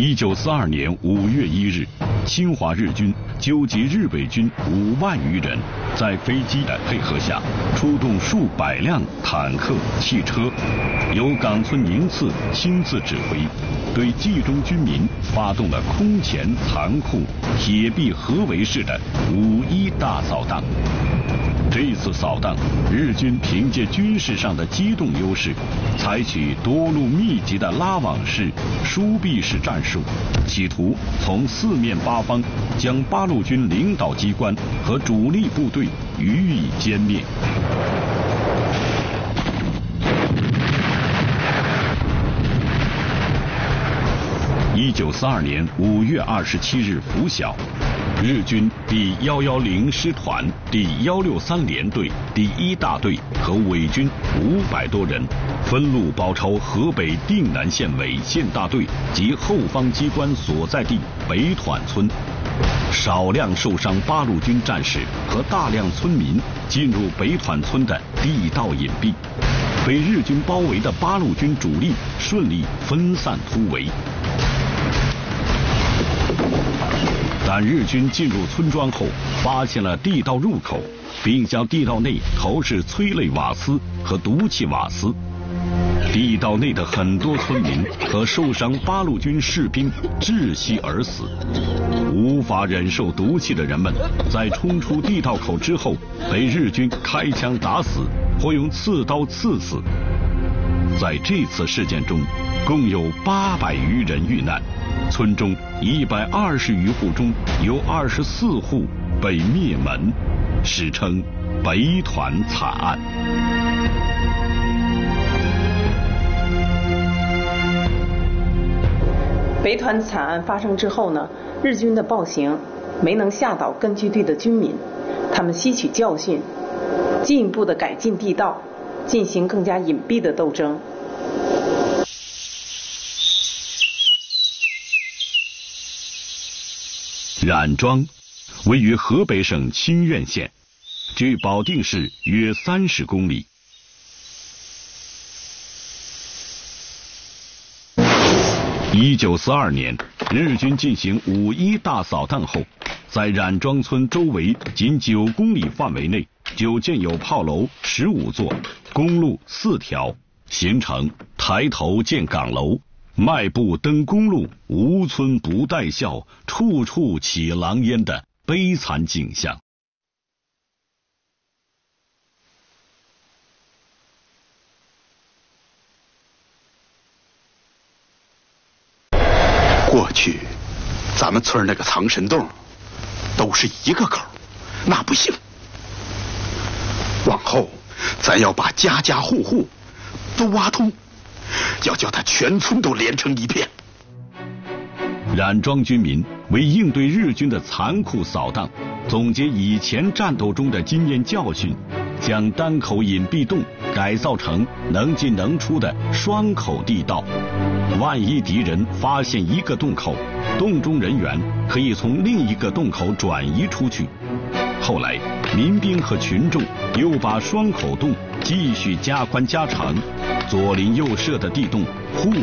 1942年5月1日，侵华日军纠集日伪军5万余人，在飞机的配合下，出动数百辆坦克、汽车，由冈村宁次亲自指挥，对冀中军民发动了空前残酷、铁壁合围式的5·1大扫荡。这次扫荡，日军凭借军事上的机动优势，采取多路密集的拉网式、疏避式战术，企图从四面八方将八路军领导机关和主力部队予以歼灭。1942年5月27日拂晓，日军第110师团、第163联队、第1大队和伪军500多人，分路包抄河北定南县委县大队及后方机关所在地北团村。少量受伤八路军战士和大量村民进入北团村的地道隐蔽，被日军包围的八路军主力顺利分散突围。但日军进入村庄后，发现了地道入口，并向地道内投掷催泪瓦斯和毒气瓦斯。地道内的很多村民和受伤八路军士兵窒息而死。无法忍受毒气的人们，在冲出地道口之后，被日军开枪打死，或用刺刀刺死。在这次事件中，共有800余人遇难。村中120余户中有24户被灭门，史称北团惨案。 北团惨案发生之后呢，日军的暴行没能吓倒根据地的军民，他们吸取教训，进一步的改进地道，进行更加隐蔽的斗争。 冉庄位于河北省清苑县，距保定市约30公里。1942年，日军进行5·1大扫荡后，在冉庄村周围仅9公里范围内，就建有炮楼15座，公路4条，形成抬头见岗楼，迈步登公路，无村不带笑，处处起狼烟的悲惨景象。 过去咱们村那个藏身洞都是一个口，那不行。往后咱要把家家户户都挖通，要叫他全村都连成一片。 冉庄军民为应对日军的残酷扫荡，总结以前战斗中的经验教训，将单口隐蔽洞改造成能进能出的双口地道。万一敌人发现一个洞口，洞中人员可以从另一个洞口转移出去。后来，民兵和群众又把双口洞继续加宽加长，左邻右舍的地洞互